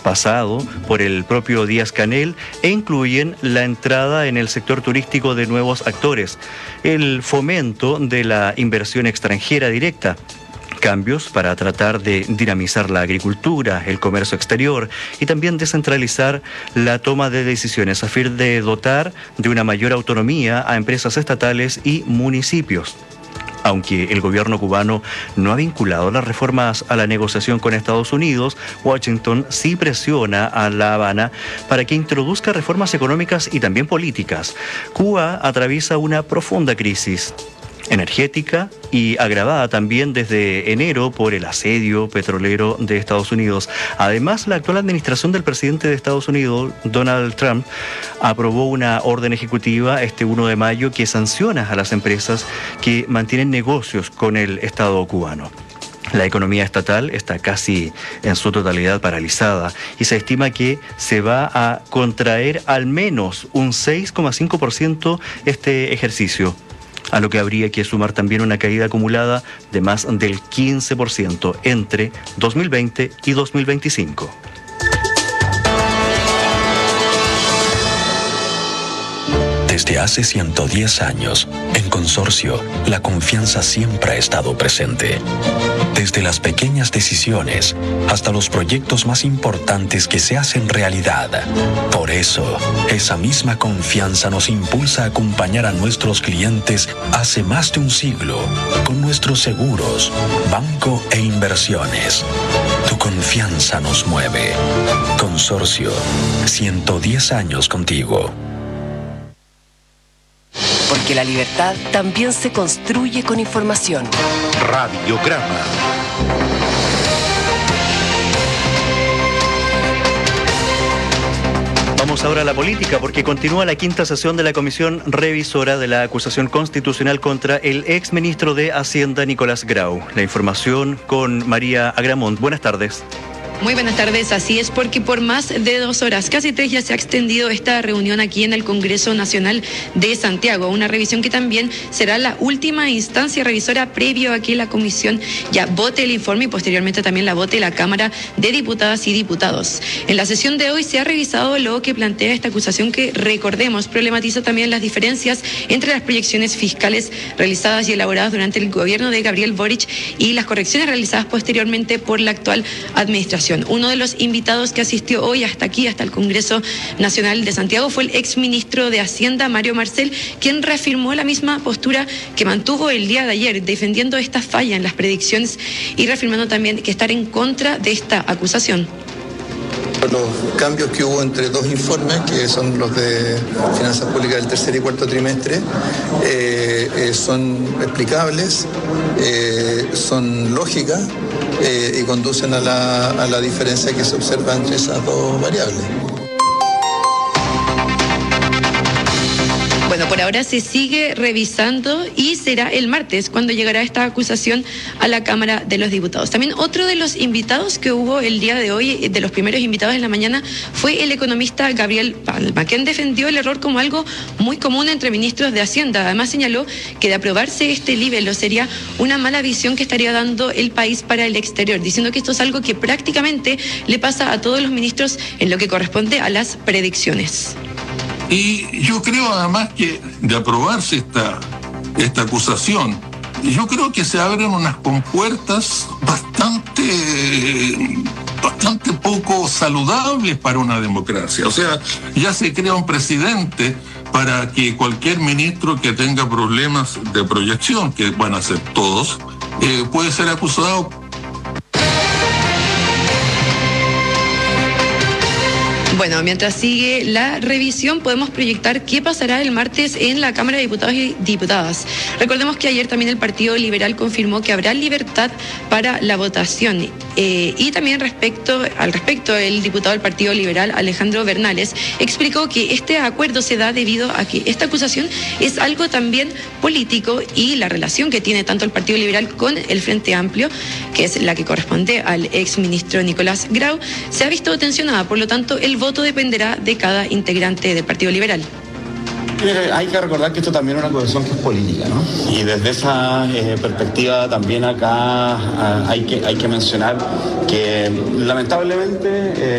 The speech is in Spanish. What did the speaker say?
pasado por el propio Díaz-Canel e incluyen la entrada en el sector turístico de nuevos actores, el fomento de la inversión extranjera directa, cambios para tratar de dinamizar la agricultura, el comercio exterior y también descentralizar la toma de decisiones a fin de dotar de una mayor autonomía a empresas estatales y municipios. Aunque el gobierno cubano no ha vinculado las reformas a la negociación con Estados Unidos, Washington sí presiona a La Habana para que introduzca reformas económicas y también políticas. Cuba atraviesa una profunda crisis energética y agravada también desde enero por el asedio petrolero de Estados Unidos. Además, la actual administración del presidente de Estados Unidos, Donald Trump, aprobó una orden ejecutiva este 1 de mayo que sanciona a las empresas que mantienen negocios con el Estado cubano. La economía estatal está casi en su totalidad paralizada y se estima que se va a contraer al menos un 6,5% este ejercicio, a lo que habría que sumar también una caída acumulada de más del 15% entre 2020 y 2025. Desde hace 110 años, en Consorcio, la confianza siempre ha estado presente. Desde las pequeñas decisiones hasta los proyectos más importantes que se hacen realidad. Por eso, esa misma confianza nos impulsa a acompañar a nuestros clientes hace más de un siglo con nuestros seguros, banco e inversiones. Tu confianza nos mueve. Consorcio, 110 años contigo. Porque la libertad también se construye con información. Radiograma. Vamos ahora a la política, porque continúa la quinta sesión de la Comisión Revisora de la acusación constitucional contra el exministro de Hacienda, Nicolás Grau. La información con María Agramont. Buenas tardes. Muy buenas tardes, así es, porque por más de 2 horas, casi 3, ya se ha extendido esta reunión aquí en el Congreso Nacional de Santiago, una revisión que también será la última instancia revisora previo a que la comisión ya vote el informe y posteriormente también la vote la Cámara de Diputadas y Diputados. En la sesión de hoy se ha revisado lo que plantea esta acusación que, recordemos, problematiza también las diferencias entre las proyecciones fiscales realizadas y elaboradas durante el gobierno de Gabriel Boric y las correcciones realizadas posteriormente por la actual administración. Uno de los invitados que asistió hoy hasta aquí, hasta el Congreso Nacional de Santiago, fue el exministro de Hacienda, Mario Marcel, quien reafirmó la misma postura que mantuvo el día de ayer, defendiendo esta falla en las predicciones y reafirmando también que estar en contra de esta acusación. Los cambios que hubo entre 2 informes, que son los de finanzas públicas del tercer y cuarto trimestre, son explicables, son lógicas y conducen a la diferencia que se observa entre esas 2 variables. Bueno, por ahora se sigue revisando y será el martes cuando llegará esta acusación a la Cámara de los Diputados. También otro de los invitados que hubo el día de hoy, de los primeros invitados en la mañana, fue el economista Gabriel Palma, quien defendió el error como algo muy común entre ministros de Hacienda. Además señaló que de aprobarse este libelo sería una mala visión que estaría dando el país para el exterior, diciendo que esto es algo que prácticamente le pasa a todos los ministros en lo que corresponde a las predicciones. Y yo creo además que de aprobarse esta acusación, yo creo que se abren unas compuertas bastante poco saludables para una democracia. O sea, ya se crea un precedente para que cualquier ministro que tenga problemas de proyección, que van a ser todos, puede ser acusado. Bueno, mientras sigue la revisión, podemos proyectar qué pasará el martes en la Cámara de Diputados y Diputadas. Recordemos que ayer también el Partido Liberal confirmó que habrá libertad para la votación. Y también al respecto, el diputado del Partido Liberal, Alejandro Bernales, explicó que este acuerdo se da debido a que esta acusación es algo también político y la relación que tiene tanto el Partido Liberal con el Frente Amplio, que es la que corresponde al exministro Nicolás Grau, se ha visto tensionada. Por lo tanto, el voto dependerá de cada integrante del Partido Liberal. Hay que recordar que esto también es una acusación que es política, ¿no? Y desde esa perspectiva también acá hay que mencionar que lamentablemente